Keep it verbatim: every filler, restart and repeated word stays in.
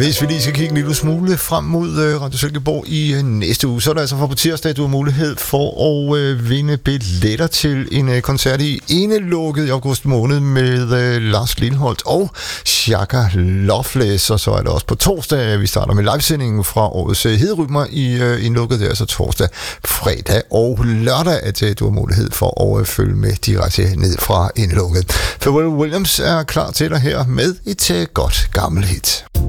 Hvis vi lige skal kigge en lille smule frem mod uh, Radio Silkeborg i uh, næste uge, så er der altså fra på tirsdag, du har mulighed for at uh, vinde billetter til en uh, koncert i Indelukket i august måned med uh, Lars Lilholt og Shaka Loveless. Og så er det også på torsdag, vi starter med livesendingen fra årets uh, Hederytmer i uh, Indelukket. Det er altså torsdag, fredag og lørdag, at uh, du har mulighed for at uh, følge med direkte ned fra Indelukket. Pharrell Williams er klar til dig her med et uh, godt gammelt hit.